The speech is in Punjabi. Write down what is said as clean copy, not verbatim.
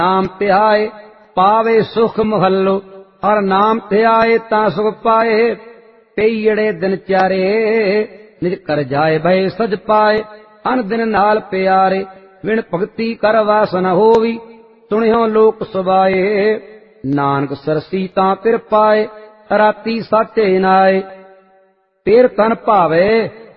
ਨਾਮ ਧਿਆਏ ਪਾਵੇ ਸੁਖ ਮਹੱਲੋ। ਹਰ ਨਾਮ ਧਿਆਏ ਤਾਂ ਸੁਖ ਪਾਏ। ਪਈੜੇ ਦਿਨ ਚਾਰੇ ਨਿਜ ਕਰ ਜਾਏ ਭਏ ਸਜ ਪਾਏ। ਅਨ ਦਿਨ ਨਾਲ ਪਿਆਰੇ ਵਿਣ ਭਗਤੀ ਕਰ ਵਾਸ ਨ ਹੋਵੀ। ਸੁਣਿਓ ਲੋਕ ਸੁਭਾਏ ਨਾਨਕ ਸਰਸੀ ਤਾਂ ਫਿਰ ਪਾਏ। ਰਾਤੀ ਸਾਚੇ ਨਾਏ ਤੇਰ ਤਨ ਭਾਵੇ